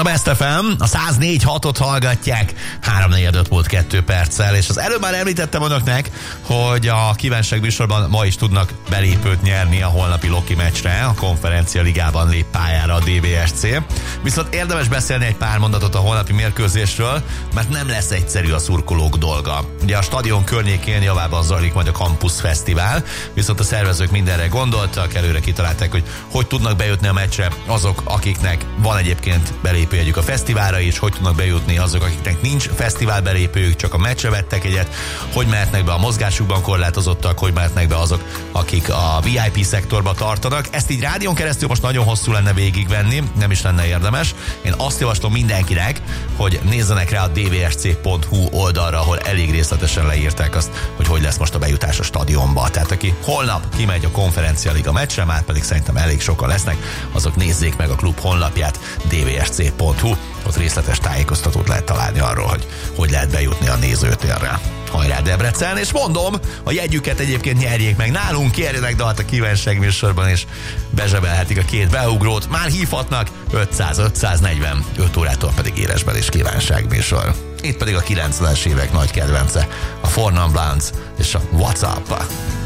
a Best FM, a 104.6-ot hallgatják, 3:45 múlt 2 perccel, és az előbb már említettem önöknek, hogy a kívánság műsorban ma is tudnak belépőt nyerni a holnapi Loki meccsre, a Konferencia Ligában lép pályára a DVSC. Viszont érdemes beszélni egy pár mondatot a holnapi mérkőzésről, mert nem lesz egyszerű a szurkolók dolga. Ugye a stadion környékén javában zajlik majd a Campus Fesztivál, viszont a szervezők mindenre gondoltak, előre kitalálták, hogy tudnak bejutni a meccsre azok, akiknek van egyébként belépőjegyük a fesztiválra is, hogy tudnak bejutni azok, akiknek nincs fesztivál belépőjük, csak a meccsre vettek egyet, hogy mehetnek be a mozgásukban korlátozottak, hogy mehetnek be azok, akik a VIP szektorba tartanak. Ezt így rádión keresztül most nagyon hosszú lenne végigvenni, nem is lenne érdemes. Én azt javaslom mindenkinek, hogy nézzenek rá a dvsc.hu oldalra, ahol elég részletesen leírták azt, hogy lesz most a bejutás a stadionba. Tehát aki holnap kimegy a Konferencia Liga meccsre, már pedig szerintem elég sokan lesznek, azok nézzék meg a klub honlapját, dvsc.hu, ott részletes tájékoztatót lehet találni arról, hogy lehet bejutni a nézőtérre. Hajrá Debrecen, és mondom, a jegyüket egyébként nyerjék meg nálunk, kérjenek dalt a kívánság műsorban, és bezsebelhetik a 2 beugrót, már hívhatnak 500-540, 5 órától pedig élesben is kívánság műsor. Itt pedig a 90-es évek nagy kedvence, a Four Non Blondes és a What's Up.